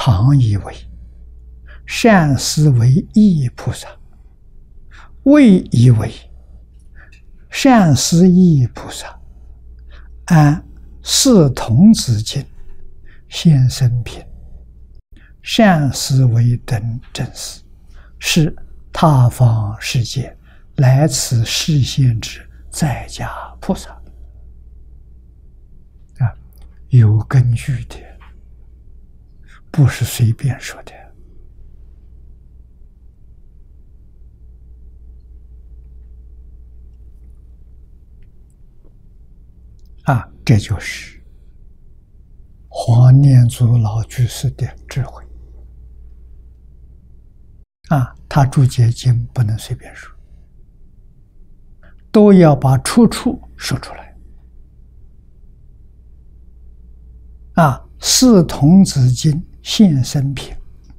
旁以为善思为意菩萨，谓以为善思意菩萨按四童子经现生品，善思为等正思，是他方世界来此示现之在家菩萨。有根据的，不是随便说的。这就是黄念祖老居士的智慧。他注解经不能随便说，都要把出处说出来。四童子经现生品，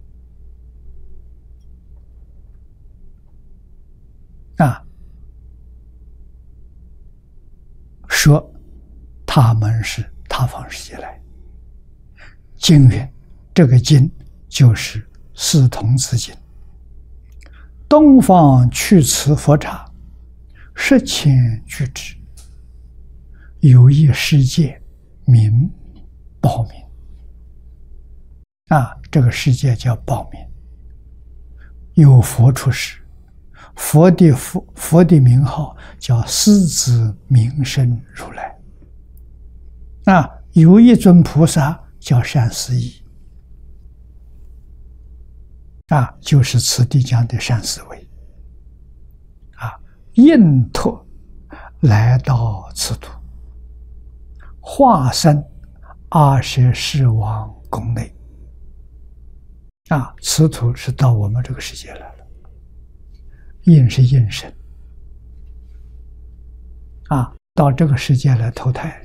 说他们是他方世界来。经云，这个经就是四童子经。东方去此佛刹，10千俱之，有一世界名报名。这个世界叫报名，有佛出世，佛的名号叫狮子明身如来。有一尊菩萨叫善思意，就是此地讲的善思维。应托来到此土，化身阿舍世王宫内。此土是到我们这个世界来了，应是应身，到这个世界来投胎，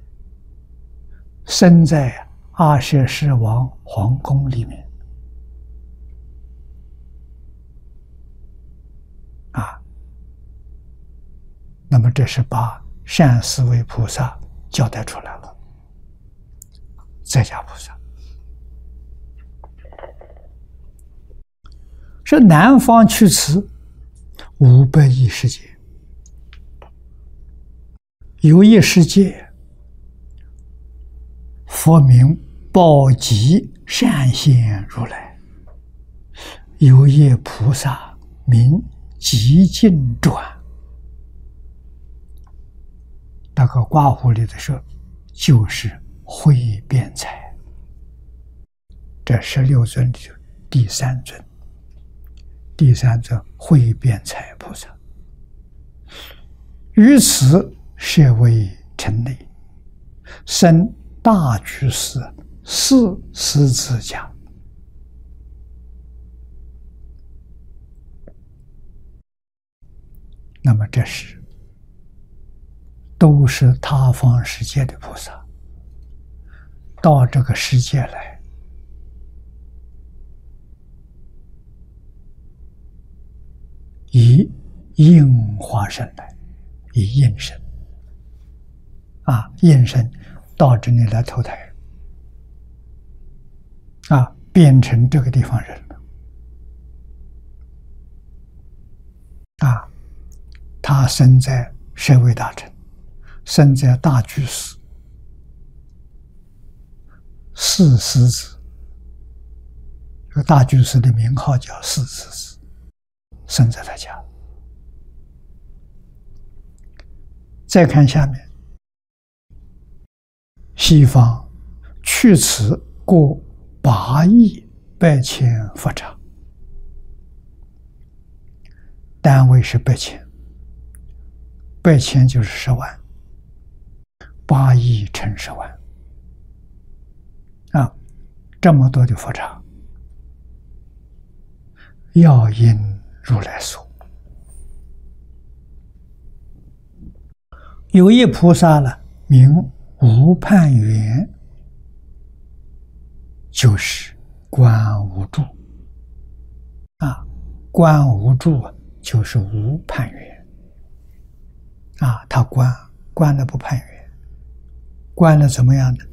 生在阿舍世王皇宫里面。那么这是把善思维菩萨交代出来了，在家菩萨是南方去此500亿世界，有一世界佛名宝积善现如来，有一菩萨名极尽转。那个刮胡里的说，就是慧辩才，这16尊里第3尊，第3尊慧辩才菩萨。于此设为城内，生大居士4狮子家。那么这是都是他方世界的菩萨到这个世界来，以应化身来，以应身应身到这里来投胎，变成这个地方人了。他生在舍卫大城，生在大居士4狮子，这个大居士的名号叫4狮子，生在他家。再看下面，西方去此过8亿8千佛刹，单位是8千，8千就是10万，8亿乘10万，这么多的佛刹，要因如来所。有一菩萨呢，名无盼缘，就是观无住。观无住就是无盼缘。他观了不盼缘，观了怎么样呢？